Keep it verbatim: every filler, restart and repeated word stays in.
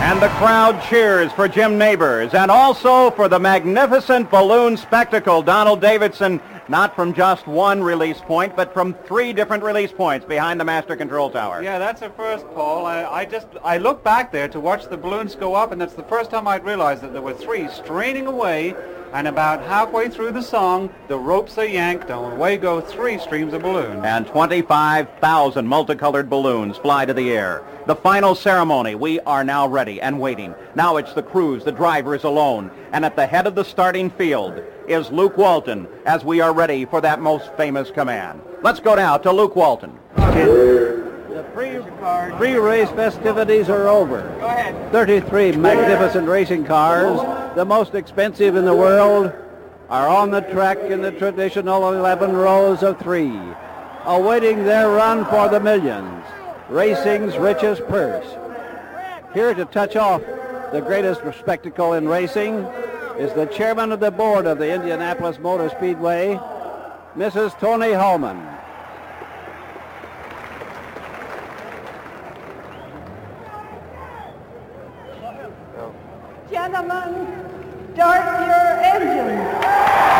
And the crowd cheers for Jim Neighbors and also for the magnificent balloon spectacle. Donald Davidson, not from just one release point, but from three different release points behind the master control tower. Yeah, that's a first, Paul. I, I just, I looked back there to watch the balloons go up, and that's the first time I'd realized that there were three straining away, and about halfway through the song, the ropes are yanked, and away go three streams of balloons. And twenty-five thousand multicolored balloons fly to the air. The final ceremony, we are now ready and waiting. Now it's the crews, the driver is alone, and at the head of the starting field is Luke Walton, as we are ready for that most famous command. Let's go now to Luke Walton. The pre, pre-race festivities are over. Go ahead. thirty-three magnificent racing cars, the most expensive in the world, are on the track in the traditional eleven rows of three, awaiting their run for the millions, racing's richest purse. Here to touch off the greatest spectacle in racing is the chairman of the board of the Indianapolis Motor Speedway, Missus Toni Holman. Gentlemen, start your engines.